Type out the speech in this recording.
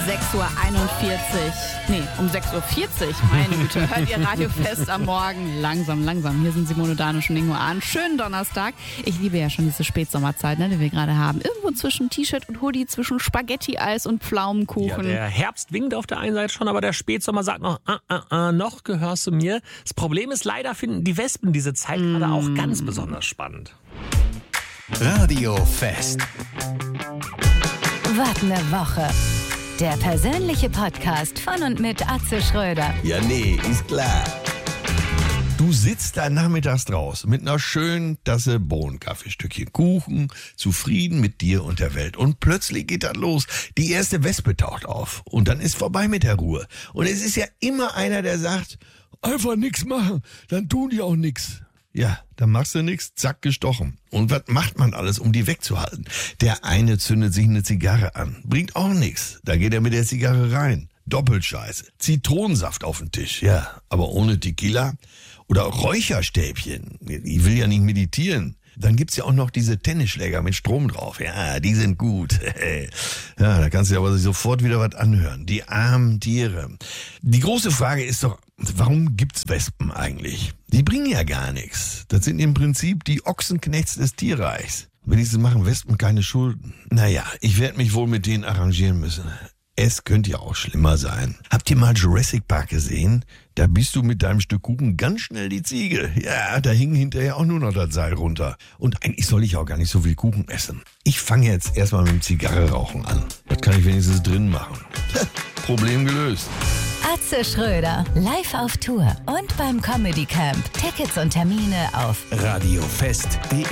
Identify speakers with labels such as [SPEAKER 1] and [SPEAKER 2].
[SPEAKER 1] 6:41 Uhr. Nee, um 6:40 Uhr. Meine Güte, hört ihr Radio Fest am Morgen. Langsam. Hier sind Simone Danisch und Ingo Ahn. Schönen Donnerstag. Ich liebe ja schon diese Spätsommerzeit, die wir gerade haben. Irgendwo zwischen T-Shirt und Hoodie, zwischen Spaghetti-Eis und Pflaumenkuchen.
[SPEAKER 2] Ja, der Herbst winkt auf der einen Seite schon, aber der Spätsommer sagt noch, noch gehörst du mir. Das Problem ist, leider finden die Wespen diese Zeit gerade auch ganz besonders spannend.
[SPEAKER 3] Radio Fest.
[SPEAKER 4] Wart eine Woche. Der persönliche Podcast von und mit Atze Schröder.
[SPEAKER 3] Ja, nee, ist klar. Du sitzt da nachmittags draußen mit einer schönen Tasse Bohnenkaffee, Stückchen Kuchen, zufrieden mit dir und der Welt. Und plötzlich geht das los. Die erste Wespe taucht auf. Und dann ist vorbei mit der Ruhe. Und es ist ja immer einer, der sagt, einfach nichts machen, dann tun die auch nichts. Ja, dann machst du nichts, zack, gestochen. Und was macht man alles, um die wegzuhalten? Der eine zündet sich eine Zigarre an, bringt auch nichts. Da geht er mit der Zigarre rein. Doppelt scheiße. Zitronensaft auf den Tisch, ja, aber ohne Tequila. Oder Räucherstäbchen. Ich will ja nicht meditieren. Dann gibt's ja auch noch diese Tennisschläger mit Strom drauf. Ja, die sind gut. Ja, da kannst du aber sofort wieder was anhören. Die armen Tiere. Die große Frage ist doch, warum gibt's Wespen eigentlich? Die bringen ja gar nichts. Das sind im Prinzip die Ochsenknechts des Tierreichs. Wenigstens machen Wespen keine Schulden. Naja, ich werde mich wohl mit denen arrangieren müssen. Es könnte ja auch schlimmer sein. Habt ihr mal Jurassic Park gesehen? Da bist du mit deinem Stück Kuchen ganz schnell die Ziege. Ja, da hing hinterher auch nur noch das Seil runter. Und eigentlich soll ich auch gar nicht so viel Kuchen essen. Ich fange jetzt erstmal mit dem Zigarre-Rauchen an. Das kann ich wenigstens drin machen. Problem gelöst.
[SPEAKER 4] Atze Schröder, live auf Tour und beim Comedy Camp. Tickets und Termine auf
[SPEAKER 3] radiofest.de